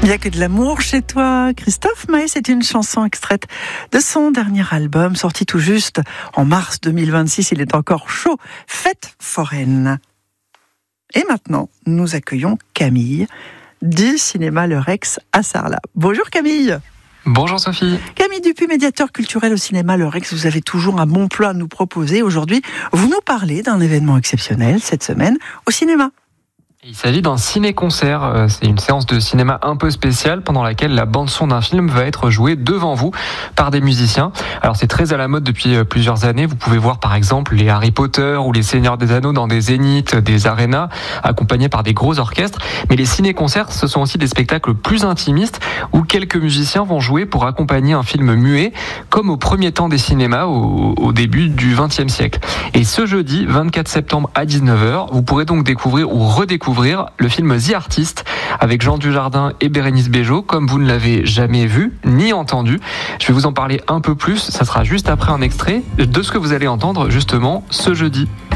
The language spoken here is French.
Il n'y a que de l'amour chez toi. Christophe Maé, c'est une chanson extraite de son dernier album, sorti tout juste en mars 2026. Il est encore chaud. Fête foraine. Et maintenant, nous accueillons Camille du cinéma Le Rex à Sarlat. Bonjour Camille. Bonjour Sophie. Camille Dupuis, médiateur culturel au cinéma Le Rex, vous avez toujours un bon plan à nous proposer. Aujourd'hui, vous nous parlez d'un événement exceptionnel cette semaine au cinéma. Il s'agit d'un ciné-concert. C'est une séance de cinéma un peu spéciale pendant laquelle la bande-son d'un film va être jouée devant vous par des musiciens. Alors c'est très à la mode depuis plusieurs années. Vous pouvez voir par exemple les Harry Potter ou les Seigneurs des Anneaux dans des zéniths, des arénas, accompagnés par des gros orchestres. Mais les ciné-concerts, ce sont aussi des spectacles plus intimistes où quelques musiciens vont jouer pour accompagner un film muet, comme au premier temps des cinémas au début du XXe siècle. Et ce jeudi 24 septembre à 19h, vous pourrez donc découvrir ou redécouvrir le film The Artist avec Jean Dujardin et Bérénice Bejo, comme vous ne l'avez jamais vu ni entendu. Je vais vous en parler un peu plus, ça sera juste après un extrait de ce que vous allez entendre justement ce jeudi.